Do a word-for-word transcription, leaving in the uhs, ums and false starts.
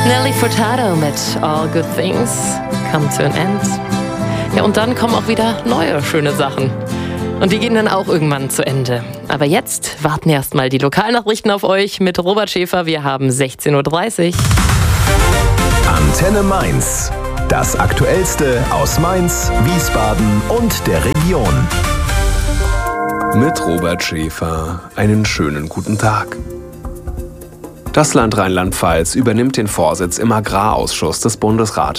Nelly Furtado mit All Good Things Come to an End. Ja, und dann kommen auch wieder neue schöne Sachen. Und die gehen dann auch irgendwann zu Ende. Aber jetzt warten erstmal die Lokalnachrichten auf euch mit Robert Schäfer. Wir haben sechzehn Uhr dreißig. Antenne Mainz. Das Aktuellste aus Mainz, Wiesbaden und der Region. Mit Robert Schäfer einen schönen guten Tag. Das Land Rheinland-Pfalz übernimmt den Vorsitz im Agrarausschuss des Bundesrates.